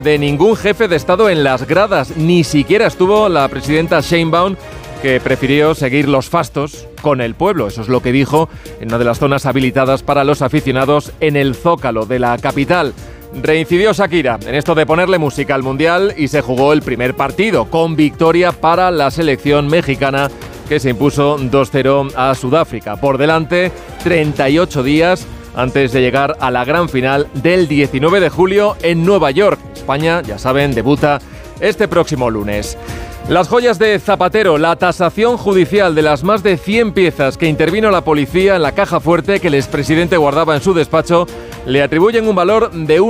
de ningún jefe de Estado en las gradas, ni siquiera estuvo la presidenta Sheinbaum, que prefirió seguir los fastos con el pueblo. Eso es lo que dijo en una de las zonas habilitadas para los aficionados en el Zócalo de la capital. Reincidió Shakira en esto de ponerle música al Mundial y se jugó el primer partido, con victoria para la selección mexicana, que se impuso 2-0 a Sudáfrica. Por delante, 38 días antes de llegar a la gran final del 19 de julio en Nueva York. España, ya saben, debuta este próximo lunes. Las joyas de Zapatero, la tasación judicial de las más de 100 piezas que intervino la policía en la caja fuerte que el expresidente guardaba en su despacho, le atribuyen un valor de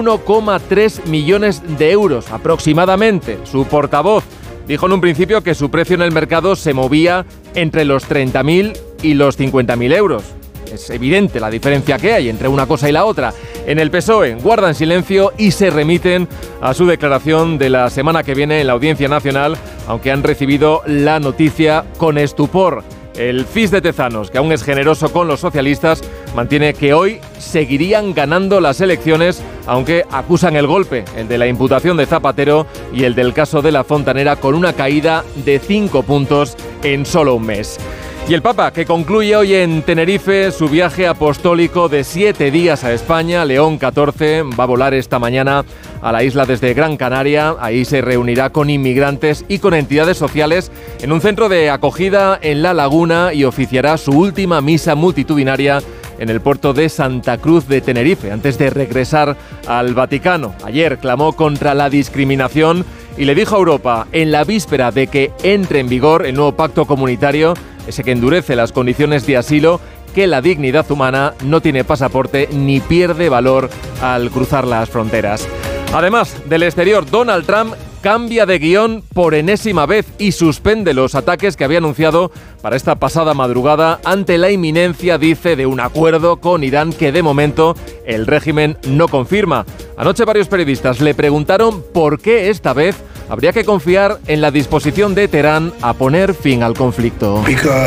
1,3 millones de euros aproximadamente. Su portavoz dijo en un principio que su precio en el mercado se movía entre los 30.000 y los 50.000 euros. Es evidente la diferencia que hay entre una cosa y la otra. En el PSOE guardan silencio y se remiten a su declaración de la semana que viene en la Audiencia Nacional, aunque han recibido la noticia con estupor. El FIS de Tezanos, que aún es generoso con los socialistas, mantiene que hoy seguirían ganando las elecciones, aunque acusan el golpe, el de la imputación de Zapatero y el del caso de la Fontanera, con una caída de 5 puntos en solo un mes. Y el Papa, que concluye hoy en Tenerife su viaje apostólico de 7 días a España. León XIV va a volar esta mañana a la isla desde Gran Canaria. Ahí se reunirá con inmigrantes y con entidades sociales en un centro de acogida en La Laguna y oficiará su última misa multitudinaria en el puerto de Santa Cruz de Tenerife, antes de regresar al Vaticano. Ayer clamó contra la discriminación y le dijo a Europa, en la víspera de que entre en vigor el nuevo pacto comunitario, ese que endurece las condiciones de asilo, que la dignidad humana no tiene pasaporte ni pierde valor al cruzar las fronteras. Además, del exterior, Donald Trump cambia de guión por enésima vez y suspende los ataques que había anunciado para esta pasada madrugada ante la inminencia, dice, de un acuerdo con Irán que de momento el régimen no confirma. Anoche varios periodistas le preguntaron por qué esta vez habría que confiar en la disposición de Teherán a poner fin al conflicto.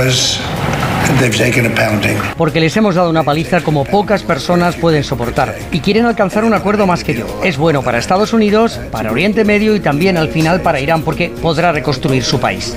Porque les hemos dado una paliza como pocas personas pueden soportar y quieren alcanzar un acuerdo más que yo. Es bueno para Estados Unidos, para Oriente Medio y también al final para Irán, porque podrá reconstruir su país.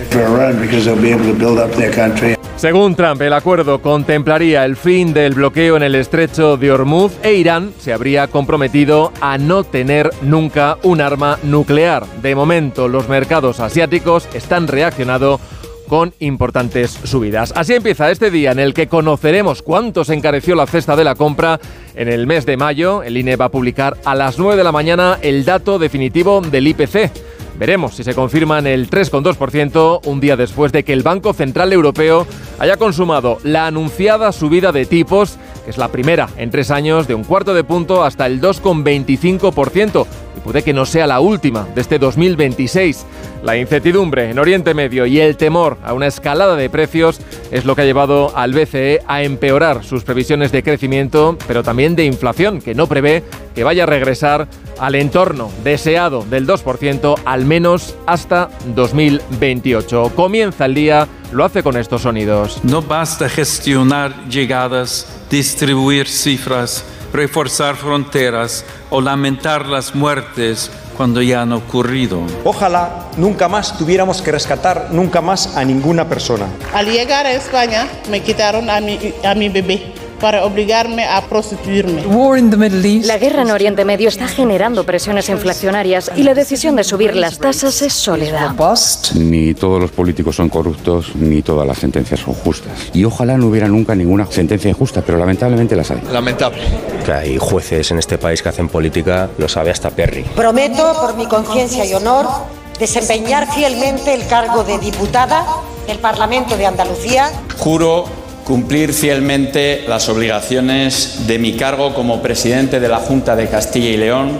Según Trump, el acuerdo contemplaría el fin del bloqueo en el estrecho de Hormuz e Irán se habría comprometido a no tener nunca un arma nuclear. De momento, los mercados asiáticos están reaccionando con importantes subidas. Así empieza este día en el que conoceremos cuánto se encareció la cesta de la compra en el mes de mayo. El INE va a publicar a las 9 de la mañana el dato definitivo del IPC. Veremos si se confirma en el 3,2%, un día después de que el Banco Central Europeo haya consumado la anunciada subida de tipos, que es la primera en 3 años, de un cuarto de punto hasta el 2,25%. Y puede que no sea la última de este 2026. La incertidumbre en Oriente Medio y el temor a una escalada de precios es lo que ha llevado al BCE a empeorar sus previsiones de crecimiento, pero también de inflación, que no prevé que vaya a regresar al entorno deseado del 2%, al menos hasta 2028. Comienza el día, lo hace con estos sonidos. No basta gestionar llegadas, distribuir cifras, reforzar fronteras o lamentar las muertes cuando ya han ocurrido. Ojalá nunca más tuviéramos que rescatar nunca más a ninguna persona. Al llegar a España me quitaron a mi bebé para obligarme a prostituirme. La guerra en Oriente Medio está generando presiones inflacionarias y la decisión de subir las tasas es sólida. Ni todos los políticos son corruptos, ni todas las sentencias son justas. Y ojalá no hubiera nunca ninguna sentencia injusta, pero lamentablemente las hay. Lamentable. Que hay jueces en este país que hacen política, lo sabe hasta Perry. Prometo, por mi conciencia y honor, desempeñar fielmente el cargo de diputada del Parlamento de Andalucía. Juro cumplir fielmente las obligaciones de mi cargo como presidente de la Junta de Castilla y León.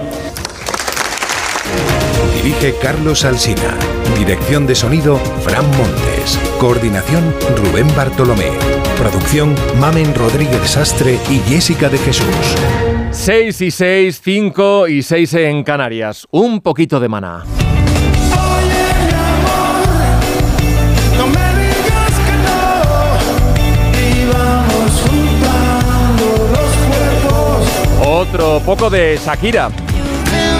Dirige Carlos Alsina. Dirección de sonido, Fran Montes. Coordinación, Rubén Bartolomé. Producción, Mamen Rodríguez Sastre y Jessica de Jesús. 6 y 6, 5 y 6 en Canarias. Un poquito de maná. Otro poco de Shakira.